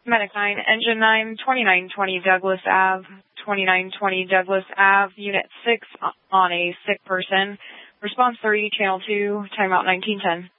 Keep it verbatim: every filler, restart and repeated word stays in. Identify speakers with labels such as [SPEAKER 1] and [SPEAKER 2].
[SPEAKER 1] Medic nine, Engine nine, twenty-nine twenty Douglas Ave, twenty-nine twenty Douglas Ave, Unit six on a sick person. Response three, Channel two, timeout nineteen ten.